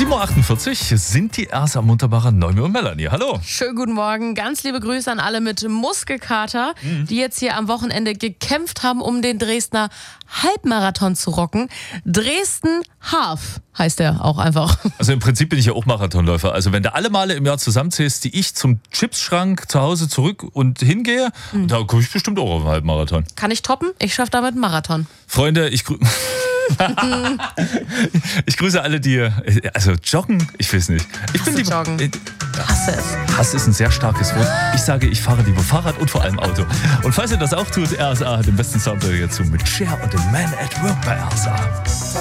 7.48 Uhr sind die erst am Munterbaren Noemi und Melanie. Hallo. Schönen guten Morgen. Ganz liebe Grüße an alle mit Muskelkater, die jetzt hier am Wochenende gekämpft haben, um den Dresdner Halbmarathon zu rocken. Dresden Half heißt der auch einfach. Also im Prinzip bin ich ja auch Marathonläufer. Also wenn du alle Male im Jahr zusammenzählst, die ich zum Chipsschrank zu Hause zurück und hingehe, da komme ich bestimmt auch auf einen Halbmarathon. Kann ich toppen? Ich schaffe damit einen Marathon. Freunde, ich grüße alle, die, also joggen, ich weiß nicht. Ich bin lieber, joggen. Hasse es. Hass ist ein sehr starkes Wort. Ich sage, ich fahre lieber Fahrrad und vor allem Auto. Und falls ihr das auch tut, RSA hat den besten Soundtrack dazu mit Cher und dem Man at Work bei RSA.